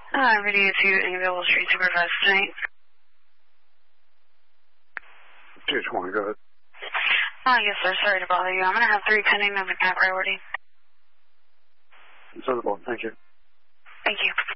Video 2, Annabelle Street Supervised tonight. 220, go ahead. Yes, sir. Sorry to bother you. I'm going to have 3 pending of a priority. So the ball. Thank you. Thank you.